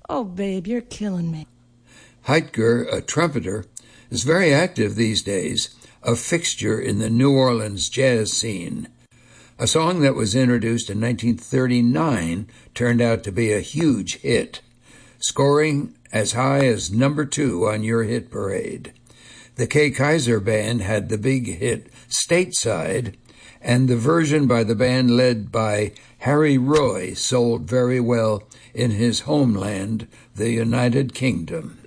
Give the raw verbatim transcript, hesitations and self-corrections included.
Oh, babe, you're killing me. Heitger, a trumpeter, is very active these days, a fixture in the New Orleans jazz scene. A song that was introduced in nineteen thirty-nine turned out to be a huge hit, scoring as high as number two on your hit parade. The Kay Kyser Band had the big hit Stateside, and the version by the band led by Harry Roy sold very well in his homeland, the United Kingdom.